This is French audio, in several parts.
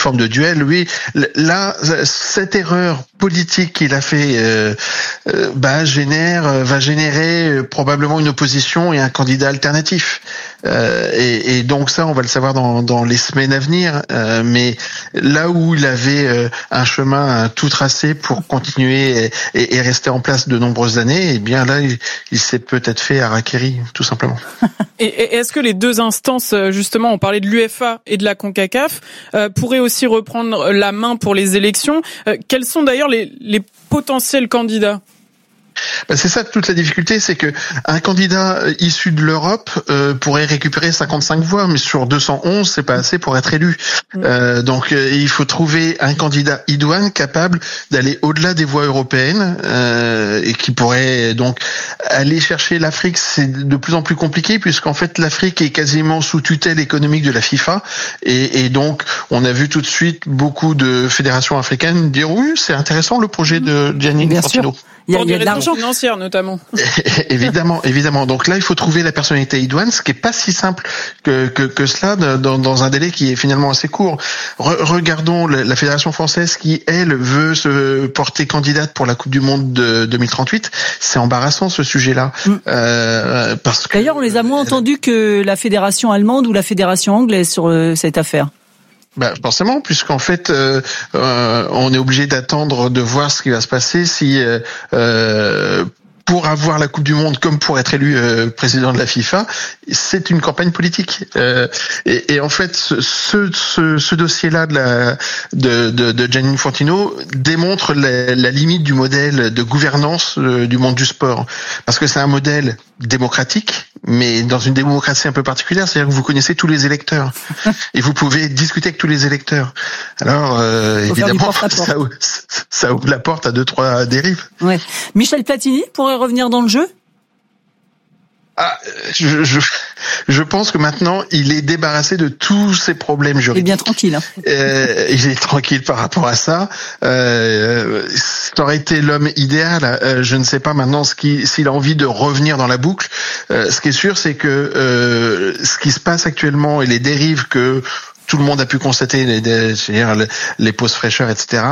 forme de duel. Lui, là, cette erreur politique qu'il a fait va générer probablement une opposition et un candidat alternatif. Et donc ça, on va le savoir dans les semaines à venir. Mais là où il avait un chemin tout tracé pour continuer et rester en place de nombreuses années, eh bien là, il s'est peut-être fait harakiri, tout simplement. Et est-ce que les deux instances, justement, on parlait de l'UEFA et de la CONCACAF, pourraient aussi reprendre la main pour les élections? Quels sont d'ailleurs les potentiels candidats? C'est ça toute la difficulté, c'est que un candidat issu de l'Europe pourrait récupérer 55 voix, mais sur 211, c'est pas assez pour être élu. Donc il faut trouver un candidat idoine capable d'aller au-delà des voix européennes et qui pourrait donc aller chercher l'Afrique. C'est de plus en plus compliqué puisqu'en fait l'Afrique est quasiment sous tutelle économique de la FIFA et donc on a vu tout de suite beaucoup de fédérations africaines dire oui, c'est intéressant le projet de Gianni Infantino. Il y a de l'argent financière notamment. Évidemment. Donc là, il faut trouver la personnalité idoine, ce qui est pas si simple que cela dans un délai qui est finalement assez court. Regardons la fédération française qui, elle, veut se porter candidate pour la Coupe du Monde de 2038. C'est embarrassant ce sujet-là. Parce que d'ailleurs, on les a moins entendus que la fédération allemande ou la fédération anglaise sur cette affaire. Forcément, puisqu'en fait, on est obligé d'attendre de voir ce qui va se passer si pour avoir la Coupe du Monde comme pour être élu président de la FIFA, c'est une campagne politique. Et en fait, ce dossier-là de Gianni Infantino démontre la limite du modèle de gouvernance du monde du sport, parce que c'est un modèle démocratique, mais dans une démocratie un peu particulière, c'est-à-dire que vous connaissez tous les électeurs et vous pouvez discuter avec tous les électeurs. Alors évidemment, ça ouvre la porte à 2-3 dérives. Ouais. Michel Platini pourrait revenir dans le jeu? Je pense que maintenant il est débarrassé de tous ces problèmes juridiques. Il est bien tranquille. Il est tranquille par rapport à ça. Ça aurait été l'homme idéal. Je ne sais pas maintenant s'il a envie de revenir dans la boucle. Ce qui est sûr, c'est que ce qui se passe actuellement et les dérives que tout le monde a pu constater, c'est-à-dire les pauses fraîcheurs, etc.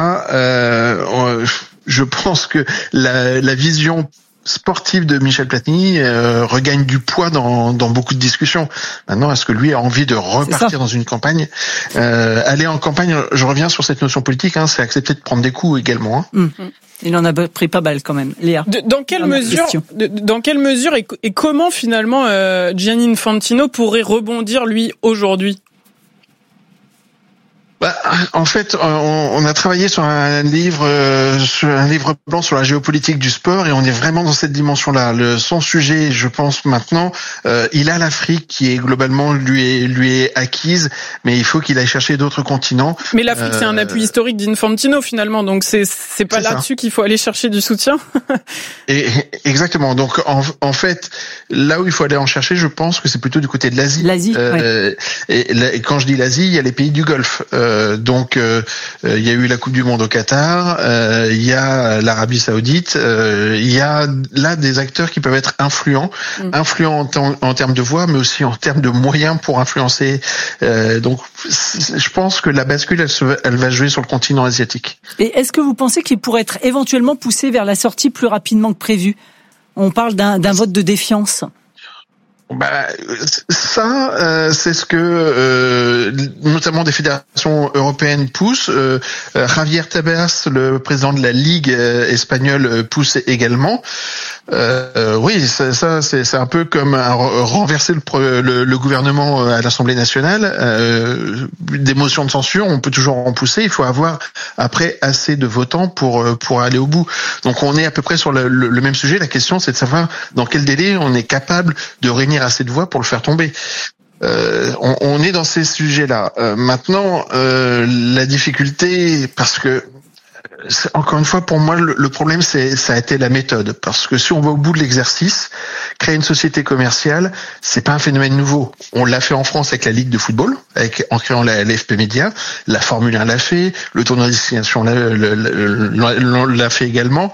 Je pense que la vision sportive de Michel Platini regagne du poids dans beaucoup de discussions. Maintenant, est-ce que lui a envie de repartir dans une campagne? Aller en campagne, je reviens sur cette notion politique, c'est accepter de prendre des coups également. Il en a pris pas mal quand même, Léa. Dans quelle mesure et comment finalement Gianni Infantino pourrait rebondir lui aujourd'hui? En fait, on a travaillé sur un livre blanc sur la géopolitique du sport et on est vraiment dans cette dimension-là. Son sujet, je pense maintenant, il a l'Afrique qui est globalement lui est acquise, mais il faut qu'il aille chercher d'autres continents. Mais l'Afrique, c'est un appui historique d'Infantino finalement, donc c'est pas là-dessus qu'il faut aller chercher du soutien. Et exactement. Donc en fait, là où il faut aller en chercher, je pense que c'est plutôt du côté de l'Asie. Ouais. Et quand je dis l'Asie, il y a les pays du Golfe. Donc il y a eu la Coupe du Monde au Qatar, il y a l'Arabie Saoudite, il y a là des acteurs qui peuvent être influents en termes de voix, mais aussi en termes de moyens pour influencer. Donc je pense que la bascule, elle va jouer sur le continent asiatique. Et est-ce que vous pensez qu'il pourrait être éventuellement poussé vers la sortie plus rapidement que prévu? On parle d'un vote de défiance. C'est ce que notamment des fédérations européennes poussent. Javier Tebas, le président de la Ligue espagnole, pousse également. Oui, ça c'est un peu comme renverser le gouvernement à l'Assemblée nationale. Des motions de censure, on peut toujours en pousser. Il faut avoir après assez de votants pour aller au bout. Donc on est à peu près sur le même sujet. La question, c'est de savoir dans quel délai on est capable de réunir assez de voix pour le faire tomber. On est dans ces sujets-là. Maintenant, la difficulté, parce que encore une fois, pour moi, le problème, ça a été la méthode. Parce que si on va au bout de l'exercice, créer une société commerciale, c'est pas un phénomène nouveau. On l'a fait en France avec la Ligue de football, en créant la FP Média. La Formule 1 l'a fait, le tournoi de destination l'a fait également.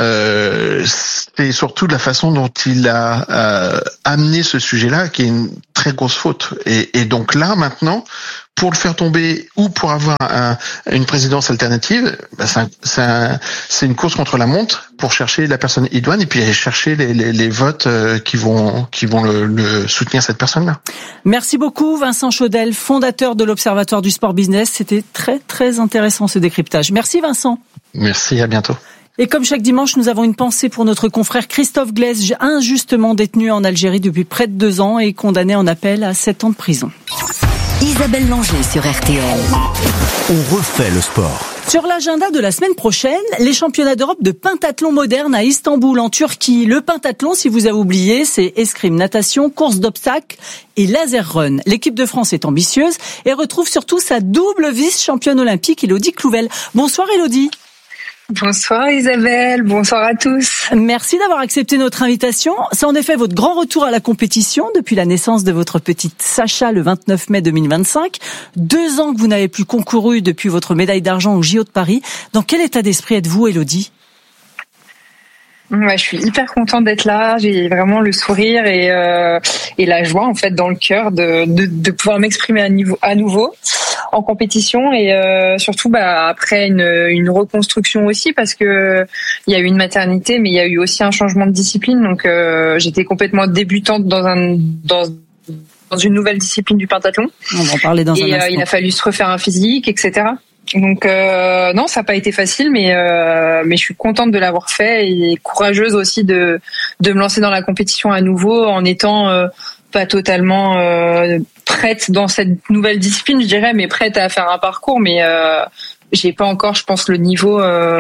C'est surtout de la façon dont il a amené ce sujet-là, qui est une très grosse faute. Et donc là, maintenant, pour le faire tomber ou pour avoir une présidence alternative, c'est une course contre la montre pour chercher la personne idoine et puis aller chercher les votes qui vont le soutenir, cette personne-là. Merci beaucoup Vincent Chaudel, fondateur de l'Observatoire du Sport Business. C'était très très intéressant ce décryptage. Merci Vincent. Merci, à bientôt. Et comme chaque dimanche, nous avons une pensée pour notre confrère Christophe Glaise, injustement détenu en Algérie depuis près de 2 ans et condamné en appel à 7 ans de prison. Isabelle Langer sur RTL. On refait le sport. Sur l'agenda de la semaine prochaine, les championnats d'Europe de pentathlon moderne à Istanbul en Turquie. Le pentathlon, si vous avez oublié, c'est escrime, natation, course d'obstacles et laser run. L'équipe de France est ambitieuse et retrouve surtout sa double vice-championne olympique, Élodie Clouvel. Bonsoir Élodie. Bonsoir Isabelle, bonsoir à tous. Merci d'avoir accepté notre invitation. C'est en effet votre grand retour à la compétition depuis la naissance de votre petite Sacha le 29 mai 2025. 2 ans que vous n'avez plus concouru depuis votre médaille d'argent au JO de Paris. Dans quel état d'esprit êtes-vous, Élodie ? Ouais, je suis hyper contente d'être là. J'ai vraiment le sourire et la joie en fait dans le cœur de pouvoir m'exprimer à nouveau en compétition et surtout après une reconstruction aussi parce que il y a eu une maternité mais il y a eu aussi un changement de discipline donc j'étais complètement débutante dans une nouvelle discipline du pentathlon. On va en parler dans un instant. Il a fallu se refaire un physique, etc. Donc non, ça n'a pas été facile, mais je suis contente de l'avoir fait et courageuse aussi de me lancer dans la compétition à nouveau en étant pas totalement prête dans cette nouvelle discipline, je dirais, mais prête à faire un parcours, mais j'ai pas encore, je pense, le niveau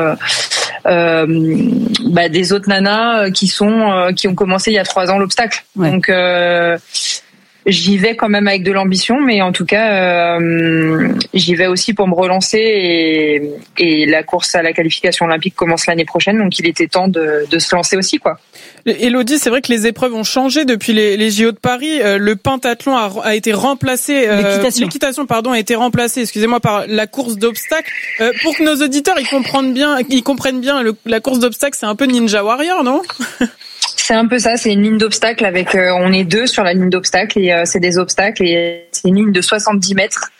des autres nanas qui ont commencé il y a 3 ans l'obstacle. Ouais. Donc j'y vais quand même avec de l'ambition, mais en tout cas, j'y vais aussi pour me relancer et la course à la qualification olympique commence l'année prochaine, donc il était temps de se lancer aussi, quoi. Élodie, c'est vrai que les épreuves ont changé depuis les JO de Paris. Le pentathlon a été remplacé, l'équitation a été remplacée, excusez-moi, par la course d'obstacles. Pour que nos auditeurs ils comprennent bien, la course d'obstacles, c'est un peu Ninja Warrior, non? C'est un peu ça, c'est une ligne d'obstacles avec, on est 2 sur la ligne d'obstacles et c'est des obstacles et c'est une ligne de 70 mètres.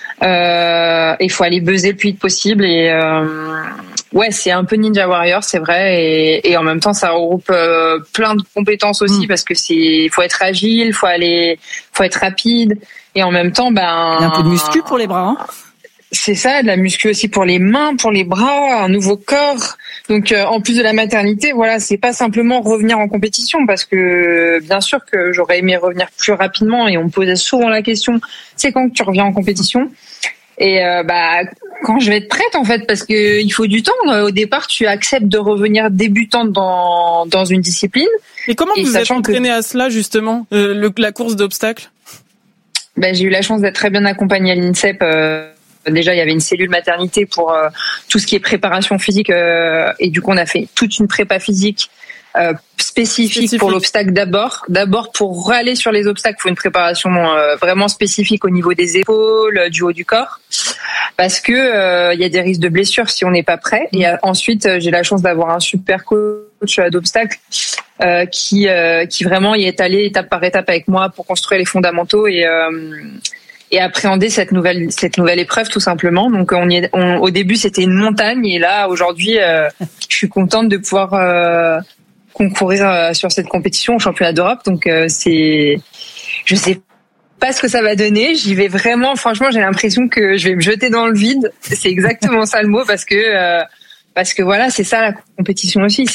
Il faut aller buzzer le plus vite possible et ouais, c'est un peu Ninja Warrior, c'est vrai, et en même temps ça regroupe plein de compétences aussi parce que faut être agile, faut être rapide et en même temps il y a un peu de muscu pour les bras. Hein. C'est ça, de la muscu aussi pour les mains, pour les bras, un nouveau corps. Donc en plus de la maternité, voilà, c'est pas simplement revenir en compétition parce que bien sûr que j'aurais aimé revenir plus rapidement et on me posait souvent la question, c'est quand que tu reviens en compétition ? Et quand je vais être prête en fait parce que il faut du temps. Au départ, tu acceptes de revenir débutante dans une discipline. Et comment vous êtes entraînée à cela justement, la course d'obstacles ? J'ai eu la chance d'être très bien accompagnée à l'INSEP. Déjà, il y avait une cellule maternité pour tout ce qui est préparation physique et du coup, on a fait toute une prépa physique spécifique pour l'obstacle d'abord. D'abord, pour aller sur les obstacles, il faut une préparation vraiment spécifique au niveau des épaules, du haut du corps, parce que il y a des risques de blessures si on n'est pas prêt. Et ensuite, j'ai la chance d'avoir un super coach d'obstacles qui vraiment y est allé étape par étape avec moi pour construire les fondamentaux et appréhender cette nouvelle épreuve tout simplement. Donc au début c'était une montagne et là aujourd'hui je suis contente de pouvoir concourir sur cette compétition au championnat d'Europe. Donc je sais pas ce que ça va donner, j'y vais vraiment, franchement j'ai l'impression que je vais me jeter dans le vide. C'est exactement ça le mot parce que voilà, c'est ça la compétition aussi,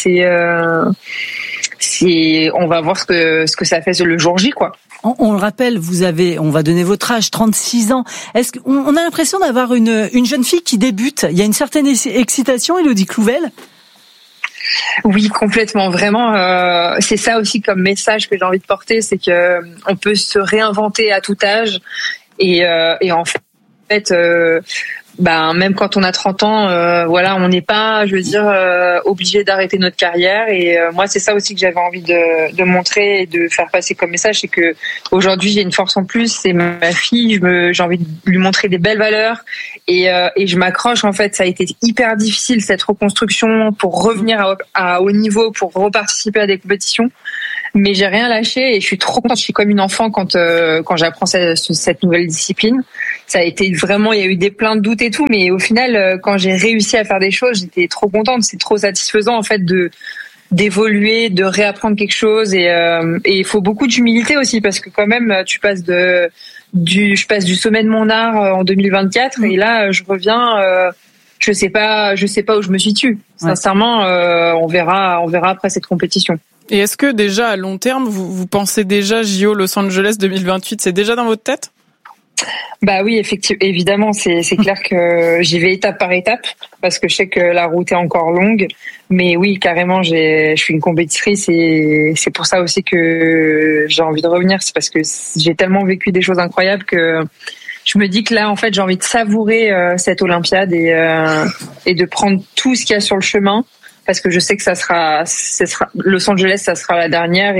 on va voir ce que ça fait le jour J, quoi. On le rappelle, on va donner votre âge, 36 ans. Est-ce qu'on a l'impression d'avoir une jeune fille qui débute ? Il y a une certaine excitation, Élodie Clouvel ? Oui, complètement. Vraiment, c'est ça aussi comme message que j'ai envie de porter, c'est que on peut se réinventer à tout âge et en fait, même quand on a 30 ans, voilà, on n'est pas, je veux dire, obligé d'arrêter notre carrière. Et moi, c'est ça aussi que j'avais envie de montrer et de faire passer comme message, c'est que aujourd'hui j'ai une force en plus, c'est ma fille. J'ai envie de lui montrer des belles valeurs et je m'accroche. En fait, ça a été hyper difficile cette reconstruction pour revenir à haut niveau, pour reparticiper à des compétitions. mais j'ai rien lâché et je suis trop contente. Je suis comme une enfant quand j'apprends cette nouvelle discipline. Ça a été vraiment, il y a eu plein de doutes et tout, mais au final, quand j'ai réussi à faire des choses, j'étais trop contente. C'est trop satisfaisant en fait d'évoluer, de réapprendre quelque chose et il faut beaucoup d'humilité aussi parce que quand même, je passe du sommet de mon art en 2024 et là, je reviens. Je sais pas où je me situe. Sincèrement, on verra après cette compétition. Et est-ce que déjà à long terme, vous pensez déjà JO Los Angeles 2028, c'est déjà dans votre tête? Bah oui, effectivement, évidemment, c'est clair que j'y vais étape par étape parce que je sais que la route est encore longue. Mais oui, carrément, je suis une compétitrice et c'est pour ça aussi que j'ai envie de revenir. C'est parce que j'ai tellement vécu des choses incroyables que je me dis que là, en fait, j'ai envie de savourer cette Olympiade et de prendre tout ce qu'il y a sur le chemin, parce que je sais que ça sera Los Angeles, ça sera la dernière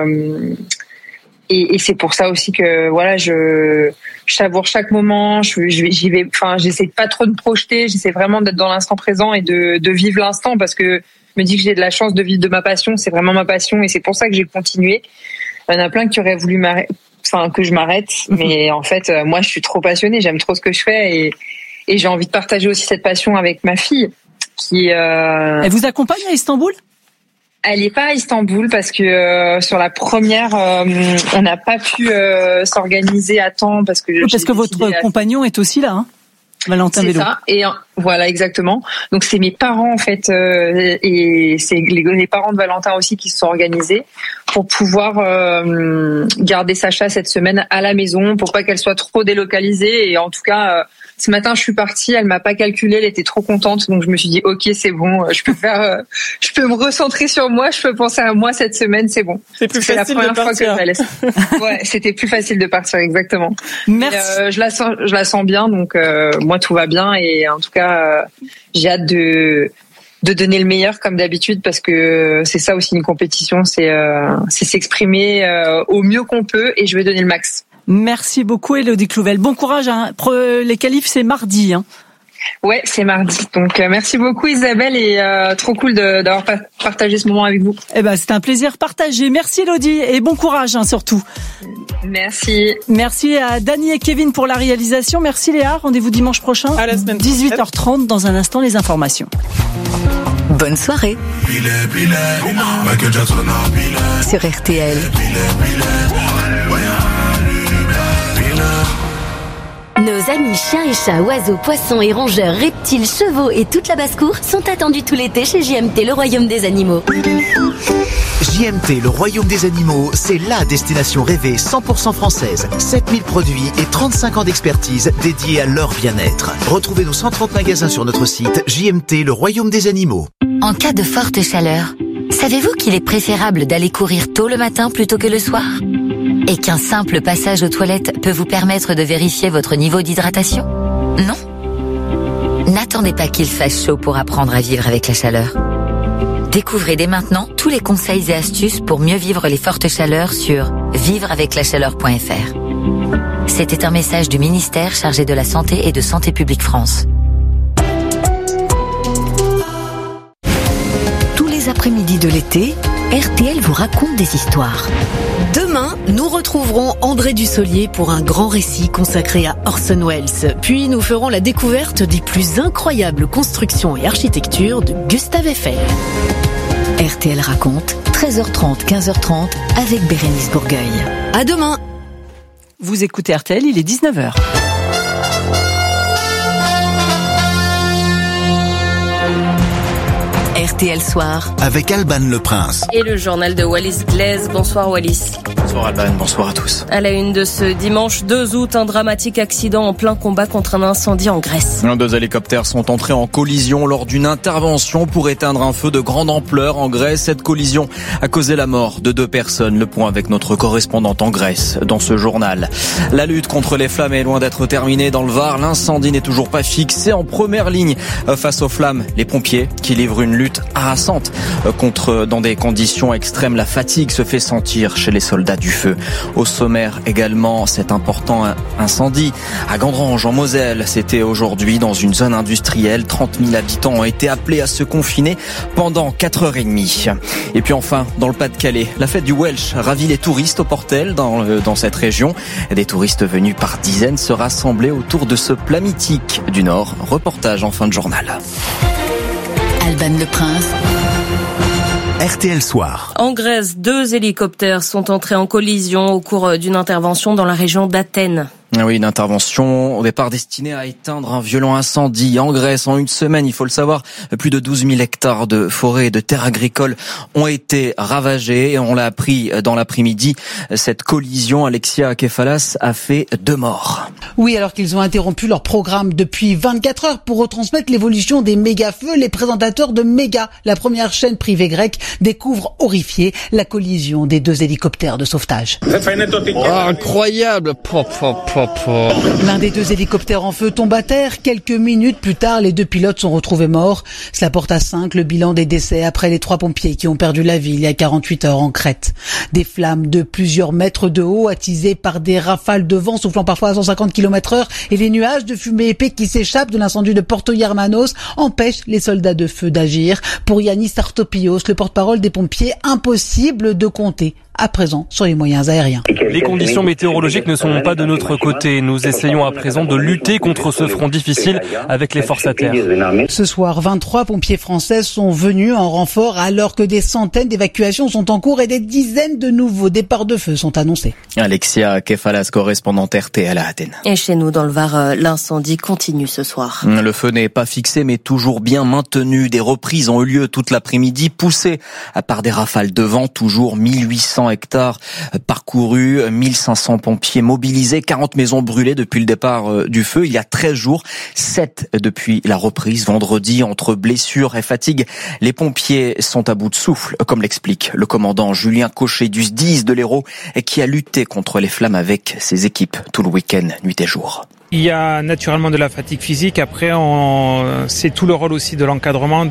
et c'est pour ça aussi que voilà, je savoure chaque moment. J'y vais. Enfin, j'essaie pas trop de me projeter. J'essaie vraiment d'être dans l'instant présent et de vivre l'instant, parce que je me dis que j'ai de la chance de vivre de ma passion. C'est vraiment ma passion et c'est pour ça que j'ai continué. Il y en a plein qui auraient voulu que je m'arrête, mais en fait, moi, je suis trop passionnée, j'aime trop ce que je fais et j'ai envie de partager aussi cette passion avec ma fille qui. Elle vous accompagne à Istanbul ? Elle est pas à Istanbul parce que sur la première, on n'a pas pu s'organiser à temps parce que votre compagnon est aussi là, hein, Valentin Bello. C'est ça, et voilà, exactement. Donc c'est mes parents en fait et c'est les parents de Valentin aussi qui se sont organisés pour pouvoir garder Sacha cette semaine à la maison pour pas qu'elle soit trop délocalisée. Et en tout cas, ce matin je suis partie, elle m'a pas calculé, elle était trop contente, donc je me suis dit ok, c'est bon, je peux me recentrer sur moi, je peux penser à moi cette semaine, c'est bon. C'est plus facile la première de partir. fois que je la laisse. Ouais, c'était plus facile de partir, exactement. Merci. Et, je la sens bien, donc moi tout va bien et en tout cas j'ai hâte de donner le meilleur comme d'habitude, parce que c'est ça aussi une compétition, c'est s'exprimer au mieux qu'on peut et je vais donner le max. Merci beaucoup Élodie Clouvel. Bon courage, hein. Les qualifs c'est mardi, hein. Ouais, c'est mardi. Donc merci beaucoup Isabelle et trop cool d'avoir partagé ce moment avec vous. Eh ben c'est un plaisir partagé. Merci Élodie et bon courage, hein, surtout. Merci. Merci à Dany et Kevin pour la réalisation. Merci Léa. Rendez-vous dimanche prochain. À la semaine 18h30. Dans un instant, les informations. Bonne soirée. Sur RTL. Nos amis chiens et chats, oiseaux, poissons et rongeurs, reptiles, chevaux et toute la basse-cour sont attendus tout l'été chez JMT, le royaume des animaux. JMT, le royaume des animaux, c'est la destination rêvée 100% française. 7000 produits et 35 ans d'expertise dédiés à leur bien-être. Retrouvez nos 130 magasins sur notre site JMT, le royaume des animaux. En cas de forte chaleur, savez-vous qu'il est préférable d'aller courir tôt le matin plutôt que le soir ? Et qu'un simple passage aux toilettes peut vous permettre de vérifier votre niveau d'hydratation ? Non ? N'attendez pas qu'il fasse chaud pour apprendre à vivre avec la chaleur. Découvrez dès maintenant tous les conseils et astuces pour mieux vivre les fortes chaleurs sur vivreaveclachaleur.fr. C'était un message du ministère chargé de la Santé et de Santé publique France. Tous les après-midi de l'été, RTL vous raconte des histoires. Demain, nous retrouverons André Dussolier pour un grand récit consacré à Orson Welles. Puis nous ferons la découverte des plus incroyables constructions et architectures de Gustave Eiffel. RTL raconte, 13h30, 15h30 avec Bérénice Bourgueil. À demain. Vous écoutez RTL, il est 19h. RTL Soir avec Alban Le Prince. Et le journal de Wallis Glaise. Bonsoir Wallis. Bonsoir Alban, bonsoir à tous. À la une de ce dimanche 2 août, un dramatique accident en plein combat contre un incendie en Grèce. 2 hélicoptères sont entrés en collision lors d'une intervention pour éteindre un feu de grande ampleur en Grèce. Cette collision a causé la mort de 2 personnes. Le point avec notre correspondante en Grèce dans ce journal. La lutte contre les flammes est loin d'être terminée dans le Var. L'incendie n'est toujours pas fixé. En première ligne face aux flammes, les pompiers qui livrent une lutte harassante. Dans des conditions extrêmes, la fatigue se fait sentir chez les soldats du feu. Au sommaire également, cet important incendie à Gandrange en Moselle. C'était aujourd'hui dans une zone industrielle. 30 000 habitants ont été appelés à se confiner pendant 4h30. Et puis enfin, dans le Pas-de-Calais, la fête du Welsh ravit les touristes au Portel dans cette région. Des touristes venus par dizaines se rassemblaient autour de ce plat mythique du Nord. Reportage en fin de journal. Alban Le Prince. RTL Soir. En Grèce, 2 hélicoptères sont entrés en collision au cours d'une intervention dans la région d'Athènes. Oui, une intervention au départ destinée à éteindre un violent incendie en Grèce. En une semaine, il faut le savoir, plus de 12 000 hectares de forêts et de terres agricoles ont été ravagés. Et on l'a appris dans l'après-midi. Cette collision, Alexia Kefalas, a fait 2 morts. Oui, alors qu'ils ont interrompu leur programme depuis 24 heures pour retransmettre l'évolution des méga-feux, les présentateurs de Méga, la première chaîne privée grecque, découvrent horrifiés la collision des 2 hélicoptères de sauvetage. Oh, incroyable. L'un des 2 hélicoptères en feu tombe à terre. Quelques minutes plus tard, les 2 pilotes sont retrouvés morts. Cela porte à 5 le bilan des décès après les 3 pompiers qui ont perdu la vie il y a 48 heures en Crète. Des flammes de plusieurs mètres de haut, attisées par des rafales de vent soufflant parfois à 150 km/h et les nuages de fumée épais qui s'échappent de l'incendie de Porto Germanos empêchent les soldats de feu d'agir. Pour Yannis Artopios, le porte-parole des pompiers, impossible de compter à présent sur les moyens aériens. Les conditions météorologiques ne sont pas de notre côté. Nous essayons à présent de lutter contre ce front difficile avec les forces à terre. Ce soir, 23 pompiers français sont venus en renfort alors que des centaines d'évacuations sont en cours et des dizaines de nouveaux départs de feu sont annoncés. Alexia Kefalas, correspondante RTL à Athènes. Et chez nous, dans le Var, l'incendie continue ce soir. Le feu n'est pas fixé mais toujours bien maintenu. Des reprises ont eu lieu toute l'après-midi, poussées par des rafales de vent, toujours 1800 hectares parcourus, 1500 pompiers mobilisés, 40 maisons brûlées depuis le départ du feu. Il y a 13 jours, 7 depuis la reprise. Vendredi, entre blessures et fatigue, les pompiers sont à bout de souffle, comme l'explique le commandant Julien Cochet du SDIS de l'Hérault, qui a lutté contre les flammes avec ses équipes tout le week-end, nuit et jour. Il y a naturellement de la fatigue physique. Après, c'est tout le rôle aussi de l'encadrement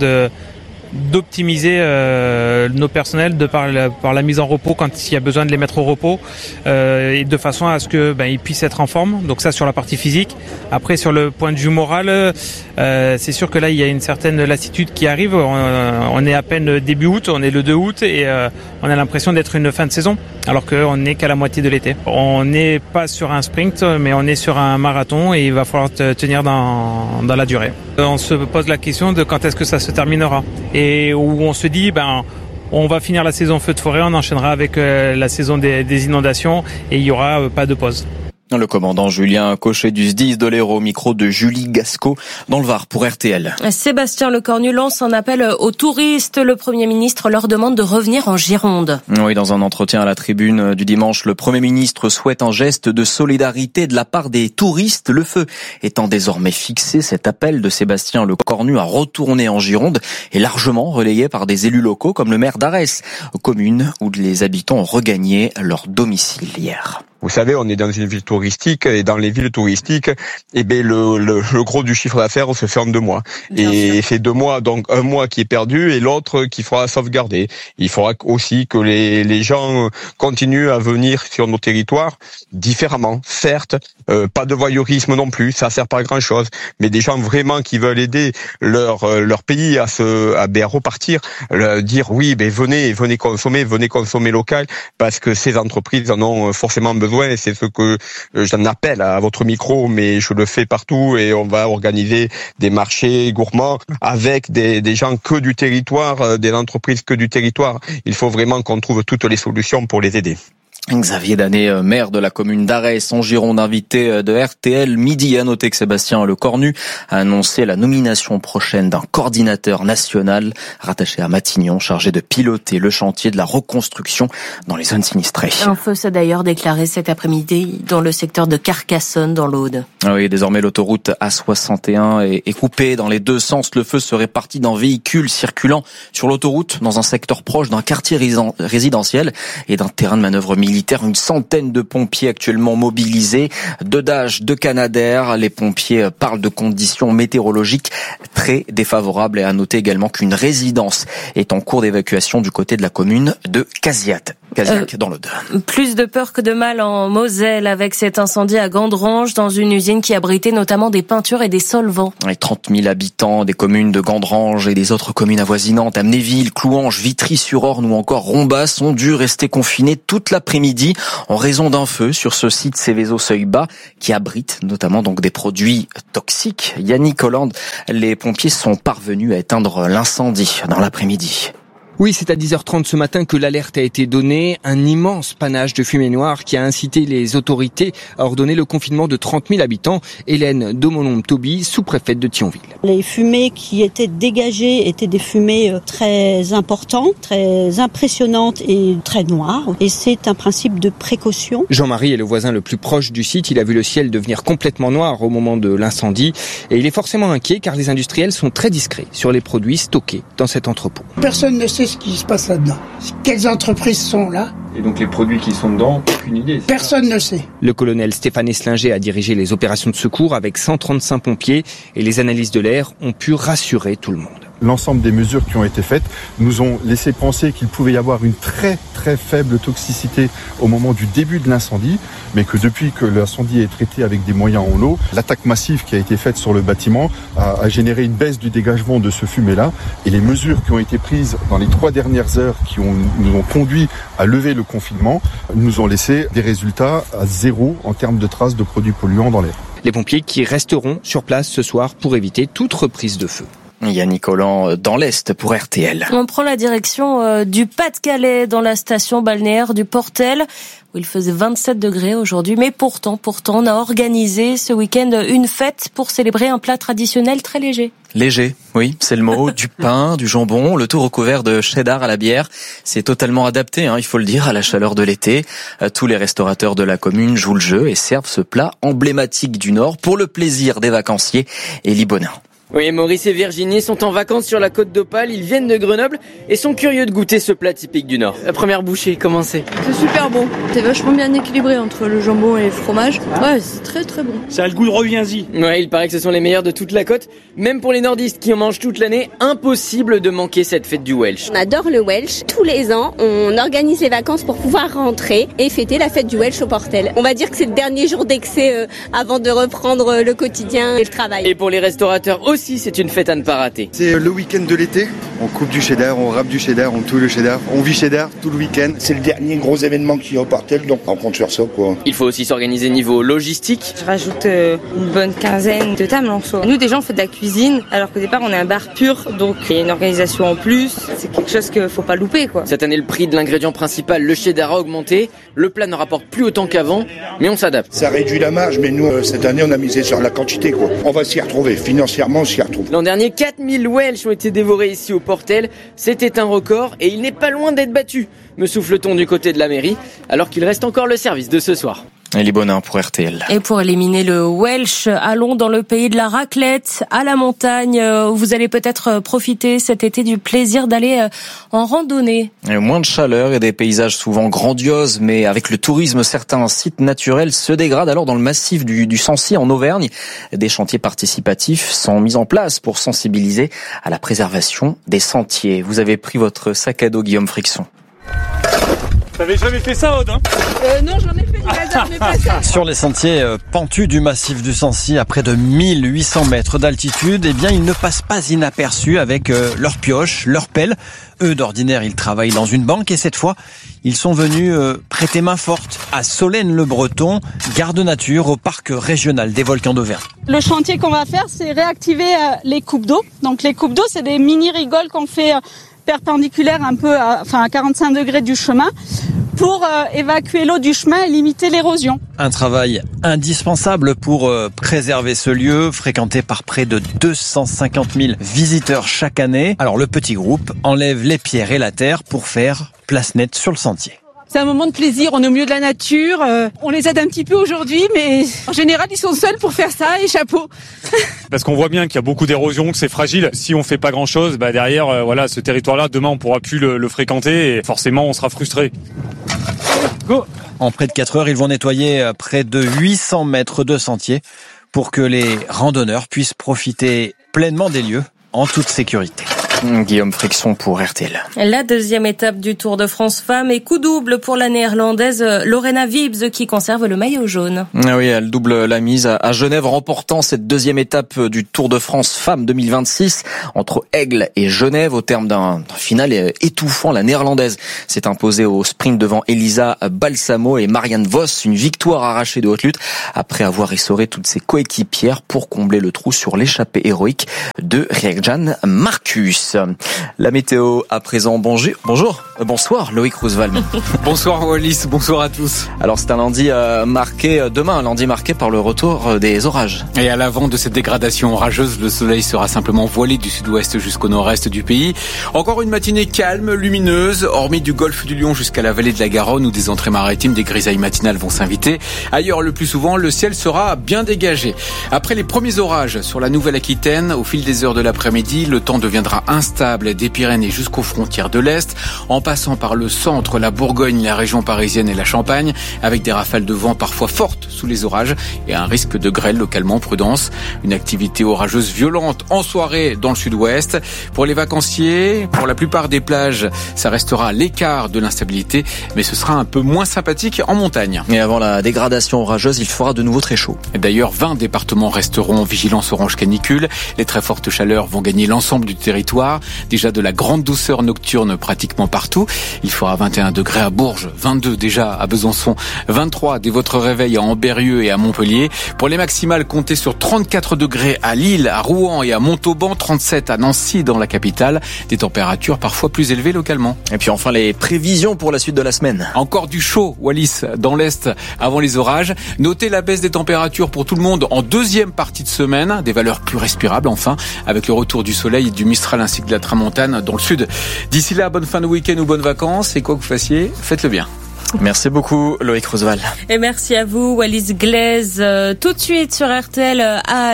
d'optimiser nos personnels par la mise en repos quand il y a besoin de les mettre au repos et de façon à ce que ils puissent être en forme. Donc ça sur la partie physique. Après sur le point de vue moral, c'est sûr que là il y a une certaine lassitude qui arrive. On est à peine début août, on est le 2 août et on a l'impression d'être une fin de saison alors qu'on n'est qu'à la moitié de l'été. On n'est pas sur un sprint mais on est sur un marathon et il va falloir tenir dans la durée. On se pose la question de quand est-ce que ça se terminera. Et où on se dit, on va finir la saison feu de forêt, on enchaînera avec la saison des inondations et il n'y aura pas de pause. Le commandant Julien Cochet du SDIS de l'Hérault, micro de Julie Gasco dans le Var pour RTL. Sébastien Lecornu lance un appel aux touristes. Le Premier ministre leur demande de revenir en Gironde. Oui, dans un entretien à la tribune du dimanche, le Premier ministre souhaite un geste de solidarité de la part des touristes. Le feu étant désormais fixé, cet appel de Sébastien Lecornu à retourner en Gironde est largement relayé par des élus locaux comme le maire d'Arès, commune où les habitants ont regagné leur domicile hier. Vous savez, on est dans une ville touristique et dans les villes touristiques, le gros du chiffre d'affaires se fait en 2 mois. Et c'est 2 mois, donc 1 mois qui est perdu et l'autre qu'il faudra sauvegarder. Il faudra aussi que les gens continuent à venir sur nos territoires différemment. Certes, pas de voyeurisme non plus, ça sert pas à grand chose, mais des gens vraiment qui veulent aider leur pays à repartir, dire oui, venez consommer local parce que ces entreprises en ont forcément besoin. Et c'est ce que j'en appelle à votre micro, mais je le fais partout et on va organiser des marchés gourmands avec des gens que du territoire, des entreprises que du territoire. Il faut vraiment qu'on trouve toutes les solutions pour les aider. Xavier Danet, maire de la commune d'Arès, en Gironde, invité de RTL Midi. À noter que Sébastien Lecornu a annoncé la nomination prochaine d'un coordinateur national rattaché à Matignon, chargé de piloter le chantier de la reconstruction dans les zones sinistrées. Un feu s'est d'ailleurs déclaré cet après-midi dans le secteur de Carcassonne, dans l'Aude. Oui, désormais l'autoroute A61 est coupée dans les 2 sens. Le feu serait parti d'un véhicule circulant sur l'autoroute dans un secteur proche d'un quartier résidentiel et d'un terrain de manœuvre militaire militaires, une centaine de pompiers actuellement mobilisés, 2 Dash, 2 Canadair. Les pompiers parlent de conditions météorologiques très défavorables et à noter également qu'une résidence est en cours d'évacuation du côté de la commune de Casiac dans l'Aude. Plus de peur que de mal en Moselle avec cet incendie à Gandrange dans une usine qui abritait notamment des peintures et des solvants. Et 30 000 habitants des communes de Gandrange et des autres communes avoisinantes, Amnéville, Clouange, Vitry-sur-Orne ou encore Rombas ont dû rester confinés toute l'après-midi en raison d'un feu sur ce site Céveso-Seuil-Bas qui abrite notamment donc des produits toxiques. Yannick Hollande, les pompiers sont parvenus à éteindre l'incendie dans l'après-midi. Oui, c'est à 10h30 ce matin que l'alerte a été donnée. Un immense panache de fumée noire qui a incité les autorités à ordonner le confinement de 30 000 habitants. Hélène Domonon-Toby, sous-préfète de Thionville. Les fumées qui étaient dégagées étaient des fumées très importantes, très impressionnantes et très noires. Et c'est un principe de précaution. Jean-Marie est le voisin le plus proche du site. Il a vu le ciel devenir complètement noir au moment de l'incendie. Et il est forcément inquiet car les industriels sont très discrets sur les produits stockés dans cet entrepôt. Personne ne sait ce qui se passe là-dedans. Quelles entreprises sont là? Et donc les produits qui sont dedans, aucune idée. Personne ne sait. Le colonel Stéphane Eslinger a dirigé les opérations de secours avec 135 pompiers et les analyses de l'air ont pu rassurer tout le monde. L'ensemble des mesures qui ont été faites nous ont laissé penser qu'il pouvait y avoir une très très faible toxicité au moment du début de l'incendie, mais que depuis que l'incendie est traité avec des moyens en eau, l'attaque massive qui a été faite sur le bâtiment a généré une baisse du dégagement de ce fumée-là. Et les mesures qui ont été prises dans les 3 dernières heures nous ont conduit à lever le confinement nous ont laissé des résultats à 0 en termes de traces de produits polluants dans l'air. Les pompiers qui resteront sur place ce soir pour éviter toute reprise de feu. Yannick Hollande dans l'Est pour RTL. On prend la direction du Pas-de-Calais dans la station balnéaire du Portel où il faisait 27 degrés aujourd'hui. Mais pourtant, on a organisé ce week-end une fête pour célébrer un plat traditionnel très léger. Léger, oui, c'est le mot. Du pain, du jambon, le tout recouvert de cheddar à la bière. C'est totalement adapté, il faut le dire, à la chaleur de l'été. Tous les restaurateurs de la commune jouent le jeu et servent ce plat emblématique du Nord pour le plaisir des vacanciers. Élie Bonin. Oui, Maurice et Virginie sont en vacances sur la côte d'Opale, ils viennent de Grenoble et sont curieux de goûter ce plat typique du Nord. La première bouchée, comment c'est? C'est super bon, c'est vachement bien équilibré entre le jambon et le fromage. Ouais, c'est très très bon. Ça a le goût de reviens-y. Ouais, il paraît que ce sont les meilleurs de toute la côte. Même pour les nordistes qui en mangent toute l'année, impossible de manquer cette fête du Welsh. On adore le Welsh. Tous les ans, on organise les vacances pour pouvoir rentrer et fêter la fête du Welsh au Portel. On va dire que c'est le dernier jour d'excès avant de reprendre le quotidien et le travail. Et pour les restaurateurs aussi, c'est une fête à ne pas rater. C'est le week-end de l'été. On coupe du cheddar, on râpe du cheddar, on touille le cheddar. On vit cheddar tout le week-end. C'est le dernier gros événement qui est au Portel, donc on compte sur ça, quoi. Il faut aussi s'organiser niveau logistique. Je rajoute une bonne quinzaine de tables en soi. Nous, déjà, on fait de la cuisine, alors qu'au départ, on est un bar pur, donc il y a une organisation en plus. C'est quelque chose qu'il faut pas louper, quoi. Cette année, le prix de l'ingrédient principal, le cheddar, a augmenté. Le plat ne rapporte plus autant qu'avant, mais on s'adapte. Ça réduit la marge, mais nous, cette année, on a misé sur la quantité, quoi. On va s'y retrouver. Financièrement, on s'y retrouve. L'an dernier, 4000 Welsh ont été dévorés ici au Portel. C'était un record et il n'est pas loin d'être battu, me souffle-t-on du côté de la mairie, alors qu'il reste encore le service de ce soir. Elie Bonin pour RTL. Et pour éliminer le Welsh, allons dans le pays de la raclette, à la montagne. Vous allez peut-être profiter cet été du plaisir d'aller en randonnée. Et moins de chaleur et des paysages souvent grandioses, mais avec le tourisme, certains sites naturels se dégradent. Alors dans le massif du Sancy en Auvergne, des chantiers participatifs sont mis en place pour sensibiliser à la préservation des sentiers. Vous avez pris votre sac à dos, Guillaume Frixon. T'avais jamais fait ça, Aude, Non, j'en ai fait du hasard, mais pas ça. Sur les sentiers pentus du massif du Sancy, à près de 1800 mètres d'altitude, ils ne passent pas inaperçus avec leurs pioches, leurs pelles. Eux, d'ordinaire, ils travaillent dans une banque et cette fois, ils sont venus prêter main forte à Solène-le-Breton, garde nature au parc régional des volcans d'Auvergne. Le chantier qu'on va faire, c'est réactiver les coupes d'eau. Donc les coupes d'eau, c'est des mini-rigoles qu'on fait perpendiculaires un peu à 45 degrés du chemin pour évacuer l'eau du chemin et limiter l'érosion. Un travail indispensable pour préserver ce lieu, fréquenté par près de 250 000 visiteurs chaque année. Alors le petit groupe enlève les pierres et la terre pour faire place nette sur le sentier. C'est un moment de plaisir, on est au milieu de la nature, on les aide un petit peu aujourd'hui, mais en général ils sont seuls pour faire ça et chapeau. Parce qu'on voit bien qu'il y a beaucoup d'érosion, que c'est fragile. Si on fait pas grand chose, derrière, ce territoire-là, demain on pourra plus le fréquenter et forcément on sera frustré. Go! En près de 4 heures, ils vont nettoyer près de 800 mètres de sentiers pour que les randonneurs puissent profiter pleinement des lieux en toute sécurité. Guillaume Frixon pour RTL. La deuxième étape du Tour de France Femmes et coup double pour la néerlandaise Lorena Wiebes qui conserve le maillot jaune. Ah oui, elle double la mise à Genève, remportant cette deuxième étape du Tour de France Femmes 2026 entre Aigle et Genève. Au terme d'un final étouffant, la néerlandaise s'est imposée au sprint devant Elisa Balsamo et Marianne Vos. Une victoire arrachée de haute lutte après avoir essoré toutes ses coéquipières pour combler le trou sur l'échappée héroïque de Riejan Marcus. La météo à présent. Bonsoir Loïc Roosevelt. Bonsoir Wallis, bonsoir à tous. Alors c'est un lundi marqué par le retour des orages. Et à l'avant de cette dégradation orageuse, le soleil sera simplement voilé du sud-ouest jusqu'au nord-est du pays. Encore une matinée calme, lumineuse, hormis du golfe du Lion jusqu'à la vallée de la Garonne où des entrées maritimes, des grisailles matinales vont s'inviter. Ailleurs, le plus souvent, le ciel sera bien dégagé. Après les premiers orages sur la Nouvelle-Aquitaine, au fil des heures de l'après-midi, le temps deviendra instable des Pyrénées jusqu'aux frontières de l'Est, en passant par le centre, la Bourgogne, la région parisienne et la Champagne, avec des rafales de vent parfois fortes sous les orages et un risque de grêle localement. Prudence. Une activité orageuse violente en soirée dans le sud-ouest. Pour les vacanciers, pour la plupart des plages, ça restera à l'écart de l'instabilité, mais ce sera un peu moins sympathique en montagne. Et avant la dégradation orageuse, il fera de nouveau très chaud. D'ailleurs, 20 départements resteront en vigilance orange canicule. Les très fortes chaleurs vont gagner l'ensemble du territoire. Déjà de la grande douceur nocturne pratiquement partout. Il fera 21 degrés à Bourges, 22 déjà à Besançon, 23 dès votre réveil à Ambérieu et à Montpellier. Pour les maximales, comptez sur 34 degrés à Lille, à Rouen et à Montauban, 37 à Nancy dans la capitale. Des températures parfois plus élevées localement. Et puis enfin les prévisions pour la suite de la semaine. Encore du chaud, Wallis, dans l'Est avant les orages. Notez la baisse des températures pour tout le monde en deuxième partie de semaine. Des valeurs plus respirables enfin, avec le retour du soleil et du Mistral ainsi que de la tramontane dans le sud. D'ici là, bonne fin de week-end ou bonnes vacances. Et quoi que vous fassiez, faites-le bien. Merci beaucoup Loïc Roosevelt. Et merci à vous Wallis Glaise. Tout de suite sur RTL à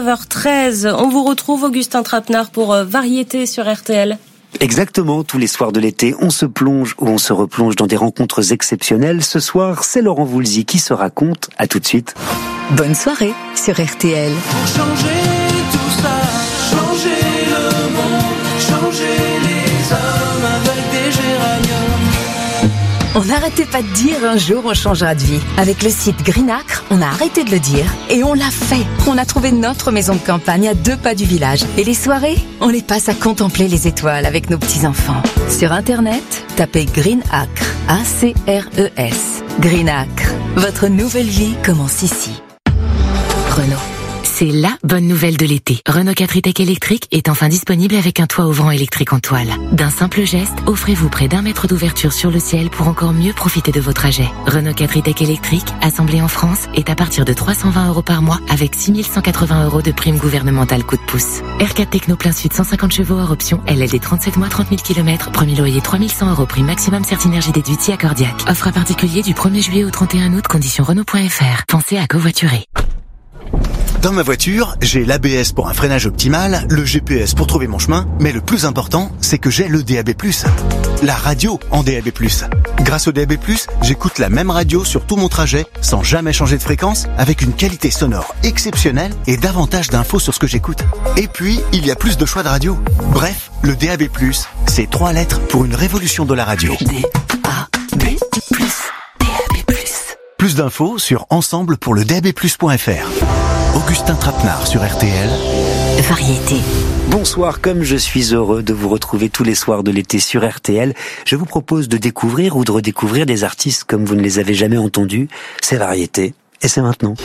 19h13. On vous retrouve Augustin Trapenard pour Variété sur RTL. Exactement, tous les soirs de l'été, on se plonge ou on se replonge dans des rencontres exceptionnelles. Ce soir, c'est Laurent Voulzy qui se raconte. À tout de suite. Bonne soirée sur RTL. Pour changer tout ça, changer le monde, changer les hommes avec des géraniums. On n'arrêtait pas de dire un jour on changera de vie. Avec le site Greenacre, on a arrêté de le dire et on l'a fait. On a trouvé notre maison de campagne à 2 pas du village. Et les soirées, on les passe à contempler les étoiles avec nos petits-enfants. Sur Internet, tapez Greenacre, A-C-R-E-S. Greenacre, votre nouvelle vie commence ici. Renault. C'est la bonne nouvelle de l'été. Renault 4 e-Tech électrique est enfin disponible avec un toit ouvrant électrique en toile. D'un simple geste, offrez-vous près d'1 mètre d'ouverture sur le ciel pour encore mieux profiter de vos trajets. Renault 4 e-Tech électrique, assemblé en France, est à partir de 320 € par mois avec 6 180 € de prime gouvernementale coup de pouce. R4 Techno plein sud 150 chevaux hors option, LLD 37 mois 30 000 km, premier loyer 3100 € prime maximum Certinergie déduite si accordiaque. Offre à particulier du 1er juillet au 31 août, conditions Renault.fr. Pensez à covoiturer. Dans ma voiture, j'ai l'ABS pour un freinage optimal, le GPS pour trouver mon chemin, mais le plus important, c'est que j'ai le DAB+. La radio en DAB+. Grâce au DAB+, j'écoute la même radio sur tout mon trajet, sans jamais changer de fréquence, avec une qualité sonore exceptionnelle et davantage d'infos sur ce que j'écoute. Et puis, il y a plus de choix de radio. Bref, le DAB+, c'est 3 lettres pour une révolution de la radio. DAB+. Plus d'infos sur ensemble pour le DABplus.fr. Augustin Trapenard sur RTL. Variété. Bonsoir, comme je suis heureux de vous retrouver tous les soirs de l'été sur RTL, je vous propose de découvrir ou de redécouvrir des artistes comme vous ne les avez jamais entendus. C'est Variété, et c'est maintenant.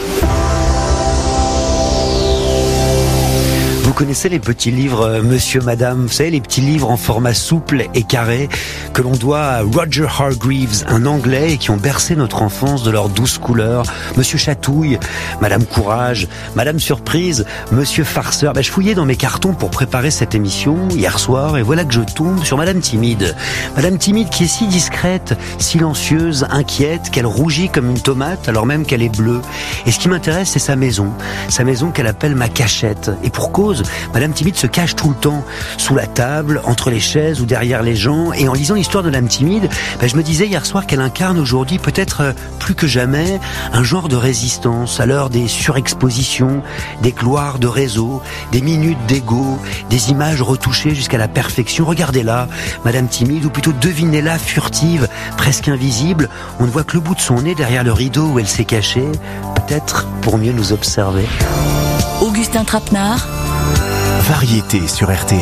Vous connaissez les petits livres Monsieur, Madame, vous savez, les petits livres en format souple et carré que l'on doit à Roger Hargreaves, un Anglais, et qui ont bercé notre enfance de leurs douces couleurs. Monsieur Chatouille, Madame Courage, Madame Surprise, Monsieur Farceur. Je fouillais dans mes cartons pour préparer cette émission hier soir et voilà que je tombe sur Madame Timide. Madame Timide qui est si discrète, silencieuse, inquiète, qu'elle rougit comme une tomate alors même qu'elle est bleue. Et ce qui m'intéresse, c'est sa maison qu'elle appelle ma cachette. Et pour cause, Madame Timide se cache tout le temps, sous la table, entre les chaises ou derrière les gens. Et en lisant l'histoire de Madame Timide, je me disais hier soir qu'elle incarne aujourd'hui, peut-être plus que jamais, un genre de résistance à l'heure des surexpositions, des gloires de réseau, des minutes d'ego, des images retouchées jusqu'à la perfection. Regardez-la, Madame Timide, ou plutôt devinez-la, furtive, presque invisible. On ne voit que le bout de son nez derrière le rideau où elle s'est cachée, peut-être pour mieux nous observer. Augustin Trapenard. Variété sur RTL.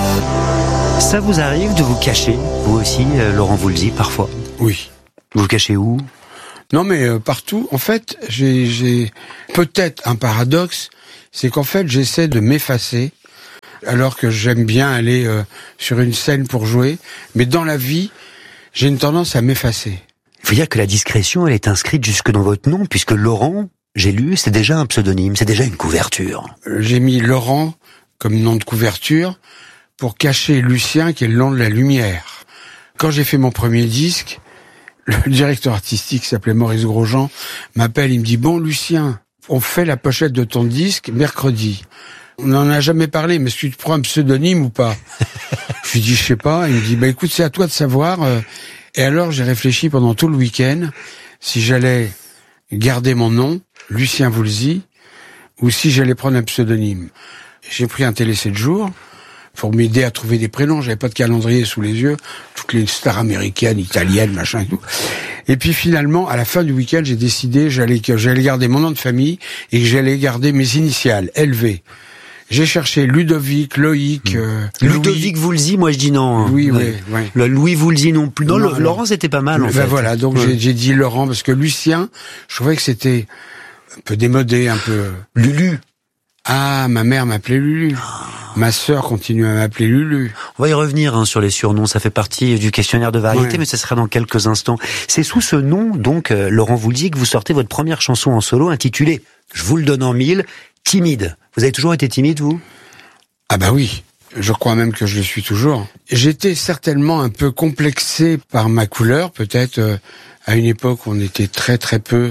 Ça vous arrive de vous cacher, vous aussi, Laurent Voulzy, parfois? Oui. Vous vous cachez où? Non, mais partout. En fait, j'ai peut-être un paradoxe, c'est qu'en fait, j'essaie de m'effacer, alors que j'aime bien aller sur une scène pour jouer. Mais dans la vie, j'ai une tendance à m'effacer. Il faut dire que la discrétion, elle est inscrite jusque dans votre nom, puisque Laurent, j'ai lu, c'est déjà un pseudonyme, c'est déjà une couverture. J'ai mis Laurent comme nom de couverture pour cacher Lucien, qui est le nom de la lumière. Quand j'ai fait mon premier disque, le directeur artistique, qui s'appelait Maurice Grosjean, m'appelle, il me dit « Bon, Lucien, on fait la pochette de ton disque mercredi. On n'en a jamais parlé, mais est-ce que tu te prends un pseudonyme ou pas ?» Je lui dis « Je sais pas ». Il me dit « Écoute, c'est à toi de savoir. » Et alors, j'ai réfléchi pendant tout le week-end si j'allais garder mon nom, Lucien Voulzy, ou si j'allais prendre un pseudonyme. J'ai pris un télé 7 jours pour m'aider à trouver des prénoms. J'avais pas de calendrier sous les yeux. Toutes les stars américaines, italiennes, machin et tout. Et puis finalement, à la fin du week-end, j'ai décidé que j'allais garder mon nom de famille et que j'allais garder mes initiales, LV. J'ai cherché Ludovic, Loïc, Ludovic Voulzy, moi je dis non. Oui. Le Louis Voulzy non plus. Non, Laurent c'était pas mal en fait. Voilà, donc j'ai dit Laurent parce que Lucien, je trouvais que c'était un peu démodé, un peu... Lulu. Ah, ma mère m'appelait Lulu. Ma sœur continue à m'appeler Lulu. On va y revenir sur les surnoms, ça fait partie du questionnaire de variété, mais ça sera dans quelques instants. C'est sous ce nom, donc, Laurent Voulzy, que vous sortez votre première chanson en solo intitulée, je vous le donne en mille, Timide. Vous avez toujours été timide, vous? Ah bah oui, je crois même que je le suis toujours. J'étais certainement un peu complexé par ma couleur, peut-être à une époque où on était très très peu,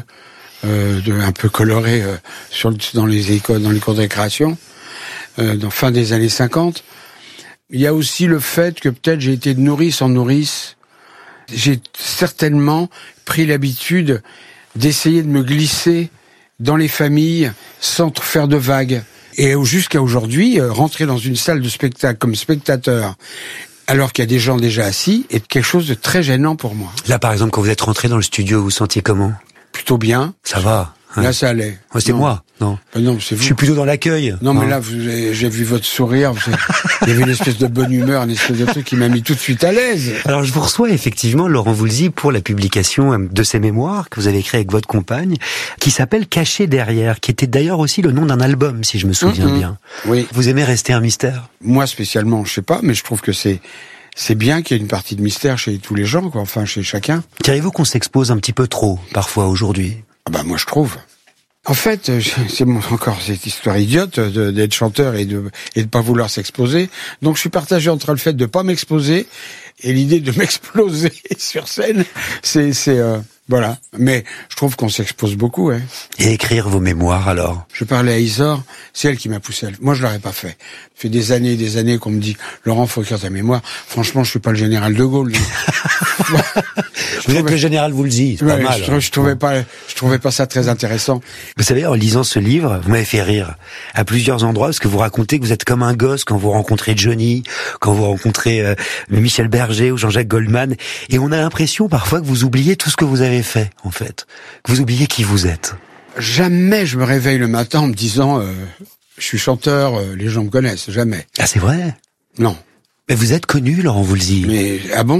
un peu coloré dans les cours de récréation, dans fin des années 50. Il y a aussi le fait que peut-être j'ai été de nourrice en nourrice. J'ai certainement pris l'habitude d'essayer de me glisser dans les familles sans faire de vagues. Et jusqu'à aujourd'hui, rentrer dans une salle de spectacle comme spectateur, alors qu'il y a des gens déjà assis, est quelque chose de très gênant pour moi. Là, par exemple, quand vous êtes rentré dans le studio, vous vous sentiez comment? Plutôt bien. Ça va. Là, ça allait. Oh, c'est moi, non. Non, c'est vous. Je suis plutôt dans l'accueil. Non, mais là, j'ai vu votre sourire. Il y avait une espèce de bonne humeur, une espèce de truc qui m'a mis tout de suite à l'aise. Alors, je vous reçois effectivement, Laurent Voulzy, pour la publication de ces mémoires que vous avez écrits avec votre compagne, qui s'appelle Caché derrière, qui était d'ailleurs aussi le nom d'un album, si je me souviens bien. Oui. Vous aimez rester un mystère? Moi, spécialement, je sais pas, mais je trouve que c'est bien qu'il y ait une partie de mystère chez tous les gens, quoi. Enfin, chez chacun. Diriez-vous qu'on s'expose un petit peu trop, parfois, aujourd'hui? Ah bah, moi, je trouve. En fait, c'est encore cette histoire idiote d'être chanteur et de pas vouloir s'exposer. Donc je suis partagé entre le fait de pas m'exposer et l'idée de m'exploser sur scène. Voilà. Mais je trouve qu'on s'expose beaucoup, hein. Et écrire vos mémoires, alors? Je parlais à Isor, c'est elle qui m'a poussé. Moi, je l'aurais pas fait. Ça fait des années et des années qu'on me dit, Laurent, faut écrire ta mémoire. Franchement, je suis pas le général de Gaulle. Vous êtes le général Voulzy, c'est pas mal. Je trouvais pas ça très intéressant. Vous savez, en lisant ce livre, vous m'avez fait rire à plusieurs endroits, parce que vous racontez que vous êtes comme un gosse quand vous rencontrez Johnny, quand vous rencontrez Michel Berger ou Jean-Jacques Goldman, et on a l'impression parfois que vous oubliez tout ce que vous avez fait, en fait. Que vous oubliez qui vous êtes. Jamais je me réveille le matin en me disant je suis chanteur, les gens me connaissent, jamais. Ah, c'est vrai? Non. Mais vous êtes connu, Laurent Voulzy. Mais non,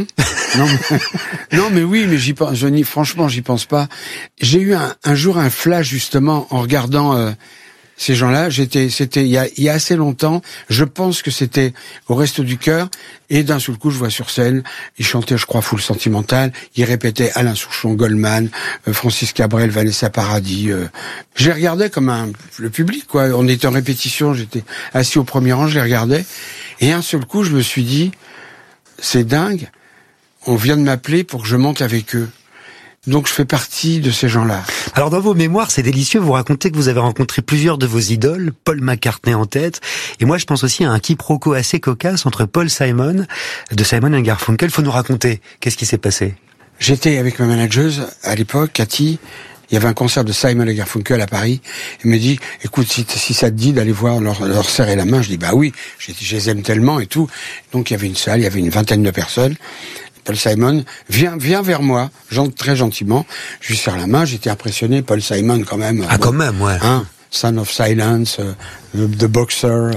non, mais oui, mais franchement, j'y pense pas. J'ai eu un jour un flash justement en regardant ces gens-là. C'était il y a assez longtemps. Je pense que c'était au Resto du Cœur. Et d'un seul coup, je vois sur scène, ils chantaient, je crois, Foule Sentimentale. Ils répétaient Alain Souchon, Goldman, Francis Cabrel, Vanessa Paradis. Je les regardais comme le public, quoi. On était en répétition. J'étais assis au premier rang, je les regardais. Et un seul coup, je me suis dit, c'est dingue. On vient de m'appeler pour que je monte avec eux. Donc je fais partie de ces gens-là. Alors dans vos mémoires, c'est délicieux, vous racontez que vous avez rencontré plusieurs de vos idoles, Paul McCartney en tête, et moi je pense aussi à un quiproquo assez cocasse entre Paul Simon, de Simon & Garfunkel. Faut nous raconter, qu'est-ce qui s'est passé? J'étais avec ma manageuse à l'époque, Cathy. Il y avait un concert de Simon & Garfunkel à Paris. Elle me dit, écoute, si ça te dit d'aller voir leur serrer la main, je dis, bah oui, je les aime tellement et tout. Donc il y avait une salle, il y avait une vingtaine de personnes. Paul Simon viens vers moi, très gentiment. Je lui serre la main, j'étais impressionné. Paul Simon quand même. Quand même, ouais. Son of Silence, The Boxer,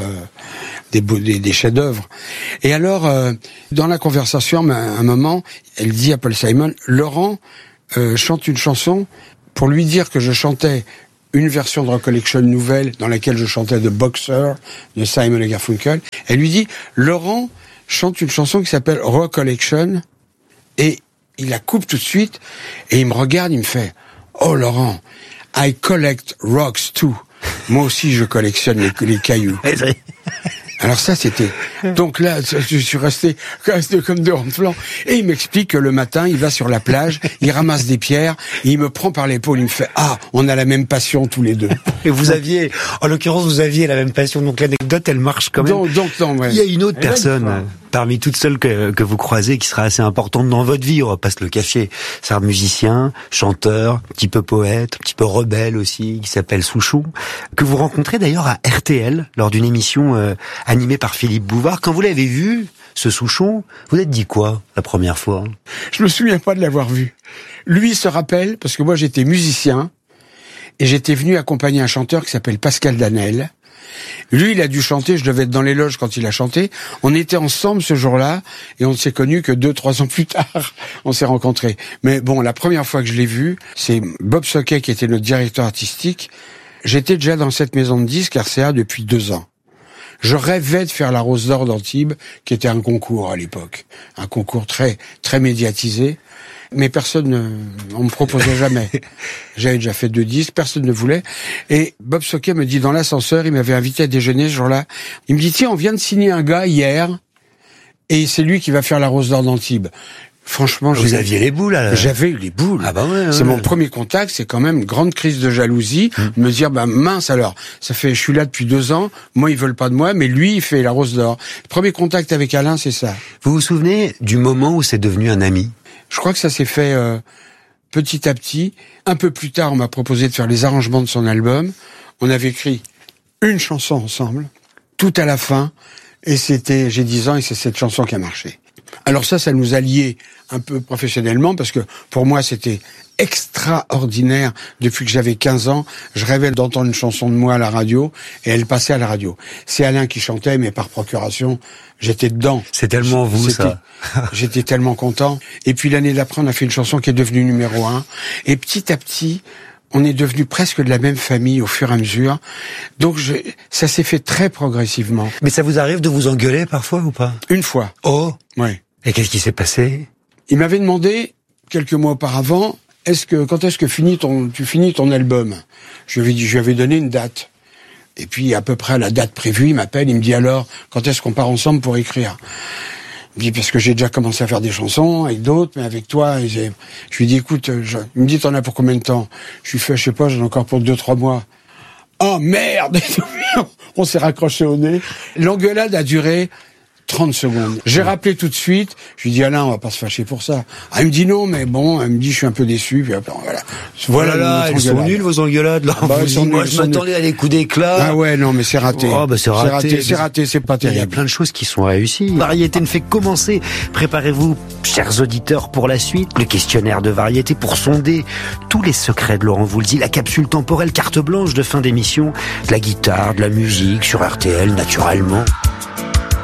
des chefs-d'œuvre. Et alors, dans la conversation, à un moment, elle dit à Paul Simon, Laurent chante une chanson pour lui dire que je chantais une version de Recollection nouvelle dans laquelle je chantais The Boxer de Simon & Garfunkel. Elle lui dit, Laurent chante une chanson qui s'appelle Recollection. Et il la coupe tout de suite, et il me regarde, il me fait « Oh Laurent, I collect rocks too. » Moi aussi, je collectionne les cailloux. Alors ça, c'était... Donc là, je suis resté comme deux ronflants. Et il m'explique que le matin, il va sur la plage, il ramasse des pierres, et il me prend par l'épaule, il me fait « Ah, on a la même passion tous les deux. » Et en l'occurrence, vous aviez la même passion. Donc l'anecdote, elle marche quand même. Ouais. Il y a une autre personne, parmi toutes celles que vous croisez, qui sera assez importante dans votre vie, on va pas se le cacher. C'est un musicien, chanteur, un petit peu poète, un petit peu rebelle aussi, qui s'appelle Souchon, que vous rencontrez d'ailleurs à RTL, lors d'une émission animée par Philippe Bouvard. Quand vous l'avez vu, ce Souchon, vous êtes dit quoi, la première fois? Je me souviens pas de l'avoir vu. Lui se rappelle, parce que moi j'étais musicien, et j'étais venu accompagner un chanteur qui s'appelle Pascal Danel. Lui, il a dû chanter, je devais être dans les loges quand il a chanté. On était ensemble ce jour-là, et on ne s'est connus que 2-3 ans plus tard. On s'est rencontrés. Mais bon, la première fois que je l'ai vu, c'est Bob Soquet qui était notre directeur artistique. J'étais déjà dans cette maison de disques, RCA, depuis 2 ans. Je rêvais de faire la Rose d'Or d'Antibes, qui était un concours à l'époque. Un concours très, très médiatisé. Mais on me proposait jamais. J'avais déjà fait 2 disques, personne ne voulait. Et Bob Soquet me dit dans l'ascenseur, il m'avait invité à déjeuner ce jour-là. Il me dit, tiens, on vient de signer un gars hier, et c'est lui qui va faire la Rose d'Or d'Antibes. Franchement, vous aviez les boules, là. J'avais eu les boules. Ah bah ouais. C'est mon premier contact, c'est quand même une grande crise de jalousie, de me dire, mince alors, je suis là depuis 2 ans, moi ils veulent pas de moi, mais lui il fait la Rose d'Or. Le premier contact avec Alain, c'est ça. Vous vous souvenez du moment où c'est devenu un ami? Je crois que ça s'est fait petit à petit. Un peu plus tard, on m'a proposé de faire les arrangements de son album. On avait écrit une chanson ensemble, tout à la fin, et j'ai 10 ans et c'est cette chanson qui a marché. Alors ça nous a liés un peu professionnellement, parce que pour moi c'était extraordinaire. Depuis que j'avais 15 ans, je rêvais d'entendre une chanson de moi à la radio, et elle passait à la radio. C'est Alain qui chantait, mais par procuration, j'étais dedans. C'est tellement vous, ça. J'étais tellement content. Et puis l'année d'après, on a fait une chanson qui est devenue numéro 1. Et petit à petit, on est devenu presque de la même famille au fur et à mesure. Donc ça s'est fait très progressivement. Mais ça vous arrive de vous engueuler parfois ou pas? Une fois. Oh. Ouais. Et qu'est-ce qui s'est passé? Il m'avait demandé, quelques mois auparavant, quand est-ce que tu finis ton album? Je lui avais donné une date. Et puis, à peu près à la date prévue, il m'appelle, il me dit alors, quand est-ce qu'on part ensemble pour écrire? Il me dit, parce que j'ai déjà commencé à faire des chansons avec d'autres, mais avec toi, je lui dis, écoute, il me dit, t'en as pour combien de temps? Je lui fais, je sais pas, j'en ai encore pour 2-3 mois. Oh merde! On s'est raccroché au nez. L'engueulade a duré 30 secondes. J'ai rappelé tout de suite. Je lui dis, Alain, on va pas se fâcher pour ça. Ah, il me dit non, mais bon, elle me dit, je suis un peu déçu. Puis après, voilà. Voilà là, elles sont nulles, vos engueulades, là. Moi, je m'attendais à des coups d'éclat. Ah ouais, non, mais c'est raté. Oh, bah, c'est raté, c'est pas terrible. Il y a plein de choses qui sont réussies. Variété ne fait que commencer. Préparez-vous, chers auditeurs, pour la suite. Le questionnaire de variété pour sonder tous les secrets de Laurent Voulzy. La capsule temporelle carte blanche de fin d'émission. De la guitare, de la musique sur RTL, naturellement.